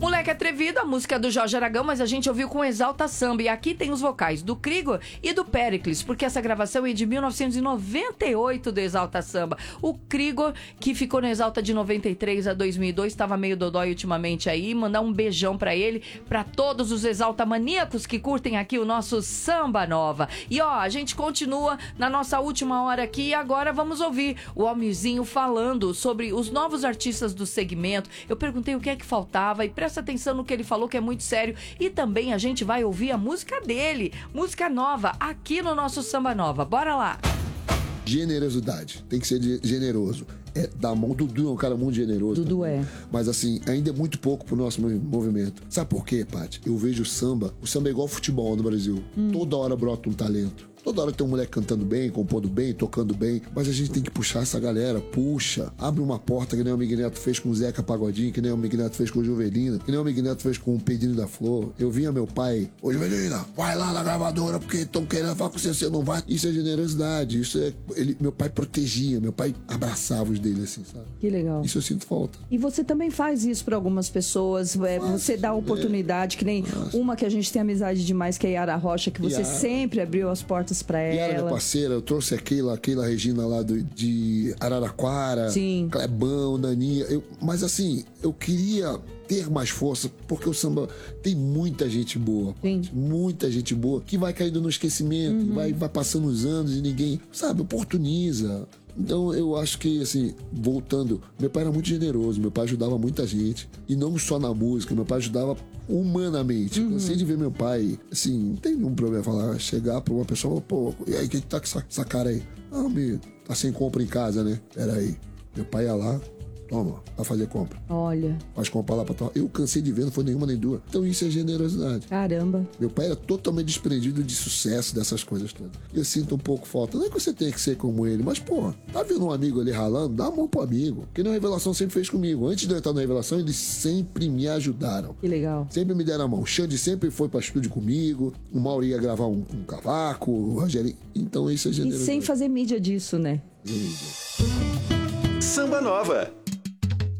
Moleque Atrevido, a música do Jorge Aragão, mas a gente ouviu com Exalta Samba. E aqui tem os vocais do Krigor e do Péricles, porque essa gravação é de 1998 do Exalta Samba. O Krigor, que ficou no Exalta de 93 a 2002, estava meio dodói ultimamente aí. Mandar um beijão pra ele, pra todos os Exalta maníacos que curtem aqui o nosso Samba Nova. E ó, a gente continua na nossa última hora aqui e agora vamos ouvir o Almirzinho falando sobre os novos artistas do segmento. Eu perguntei o que é que faltava e presta atenção no que ele falou, que é muito sério. E também a gente vai ouvir a música dele, música nova, aqui no nosso Samba Nova. Bora lá! Generosidade, tem que ser generoso. É da mão. Dudu é um cara muito generoso. Dudu é. Mas assim, ainda é muito pouco pro nosso movimento. Sabe por quê, Paty? Eu vejo o samba é igual futebol no Brasil. Toda hora brota um talento. Toda hora tem um moleque cantando bem, compondo bem, tocando bem. Mas a gente tem que puxar essa galera. Puxa, abre uma porta que nem o Miguel Neto fez com o Zeca Pagodinho, que nem o Miguel Neto fez com o Juvelina, que nem o Miguel Neto fez com o Pedrinho da Flor. Eu vinha meu pai: ô Juvelina, vai lá na gravadora porque estão querendo falar com você não vai. Isso é generosidade. Isso é. Meu pai protegia, meu pai abraçava os dele assim, sabe? Que legal. Isso eu sinto falta. E você também faz isso para algumas pessoas. Você dá oportunidade, que nem uma que a gente tem amizade demais, que é a Yara Rocha, que você sempre abriu as portas para ela. Yara, minha parceira, eu trouxe a Keila Regina lá de Araraquara. Sim. Clebão, Naninha. Mas assim, eu queria ter mais força, porque o samba tem muita gente boa. Muita gente boa que vai caindo no esquecimento, vai passando os anos e ninguém, sabe, oportuniza. Então eu acho que, assim, voltando, meu pai era muito generoso, meu pai ajudava muita gente, e não só na música, meu pai ajudava humanamente. Cansei de ver meu pai, assim, não tem nenhum problema falar, chegar pra uma pessoa, pô, e aí, quem tá com essa cara aí? Ah, tá sem compra em casa, né? Peraí, meu pai ia lá, toma, vai fazer compra. Olha. Faz compra lá pra tua. Eu cansei de ver, não foi nenhuma nem duas. Então isso é generosidade. Caramba. Meu pai era totalmente desprendido de sucesso, dessas coisas todas. Eu sinto um pouco falta. Não é que você tenha que ser como ele, mas, pô, tá vendo um amigo ali ralando? Dá a mão pro amigo. Que nem a Revelação sempre fez comigo. Antes de eu entrar na Revelação, eles sempre me ajudaram. Que legal. Sempre me deram a mão. O Xande sempre foi pra estúdio comigo. O Mauro ia gravar um cavaco. O Rogério. Então isso é generosidade. E sem fazer mídia disso, né? Samba Nova.